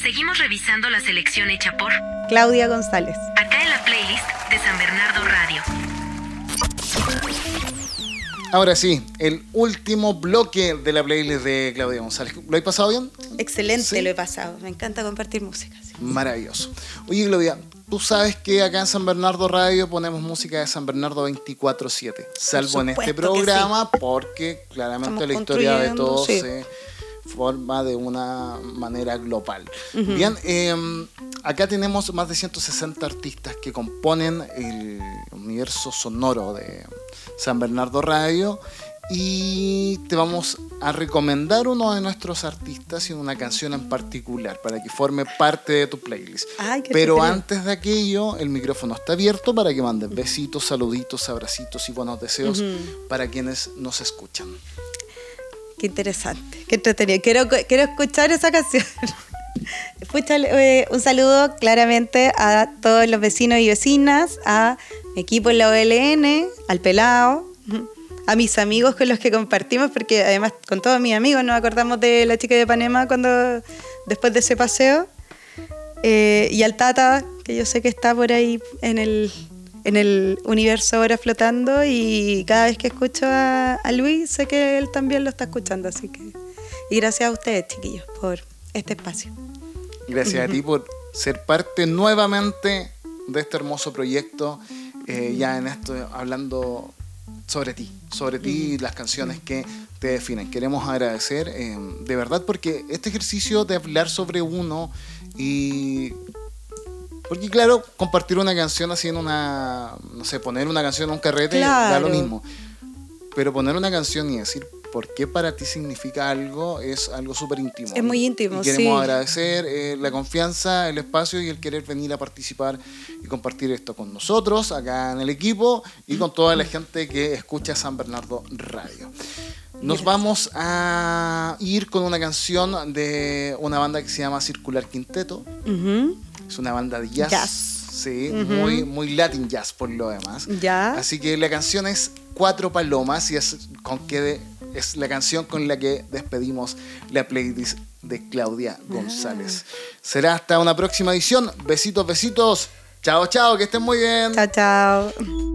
Seguimos revisando la selección hecha por Claudia González. acá en la playlist de San Bernardo Radio. Ahora sí, el último bloque de la playlist de Claudia González. ¿Lo he pasado bien? Excelente, Sí. lo he pasado. Me encanta compartir música. Sí. Maravilloso. Oye, Claudia, tú sabes que acá en San Bernardo Radio ponemos música de San Bernardo 24/7, salvo en este supuesto que programa, porque claramente Estamos la historia de construyendo, todos sí. se forma de una manera global. Bien, acá tenemos más de 160 artistas que componen el universo sonoro de San Bernardo Radio y te vamos a recomendar uno de nuestros artistas y una canción en particular para que forme parte de tu playlist. Ay, qué Pero entretenido. antes de aquello, el micrófono está abierto para que mandes besitos, saluditos, abracitos y buenos deseos para quienes nos escuchan. Qué interesante, qué entretenido. Quiero escuchar esa canción. Un saludo claramente a todos los vecinos y vecinas, a mi equipo en la OLN, al Pelao, a mis amigos con los que compartimos, porque además con todos mis amigos nos acordamos de la chica de Ipanema después de ese paseo, y al Tata, que yo sé que está por ahí en el universo ahora flotando, y cada vez que escucho a Luis sé que él también lo está escuchando, así que y gracias a ustedes, chiquillos, por este espacio. Gracias a ti por ser parte nuevamente de este hermoso proyecto, ya en esto hablando sobre ti y las canciones que te definen. Queremos agradecer de verdad porque este ejercicio de hablar sobre uno y... Porque claro, compartir una canción así en una... No sé, poner una canción en un carrete da lo mismo. Pero poner una canción y decir por qué para ti significa algo es algo súper íntimo. Es muy íntimo, y queremos sí. agradecer la confianza, el espacio y el querer venir a participar y compartir esto con nosotros, acá en el equipo y con toda la gente que escucha San Bernardo Radio. Nos vamos a ir con una canción de una banda que se llama Circular Quinteto. Es una banda de jazz. Sí, muy Latin jazz por lo demás. Ya. Así que la canción es Cuatro Palomas y es la canción con la que despedimos la playlist de Claudia González. Será hasta una próxima edición. Besitos, besitos. Chao, chao, que estén muy bien. Chao, chao.